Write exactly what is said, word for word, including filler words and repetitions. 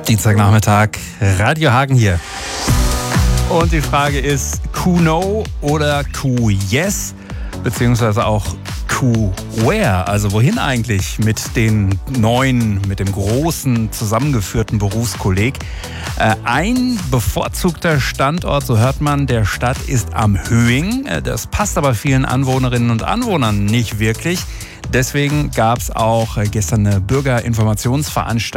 Dienstagnachmittag, Radio Hagen hier. Und die Frage ist Q-No oder Q-Yes, beziehungsweise auch Q-Where, also wohin eigentlich mit den neuen, mit dem großen zusammengeführten Berufskolleg. Äh, ein bevorzugter Standort, so hört man, der Stadt ist am Höing. Das passt aber vielen Anwohnerinnen und Anwohnern nicht wirklich. Deswegen gab es auch gestern eine Bürgerinformationsveranstaltung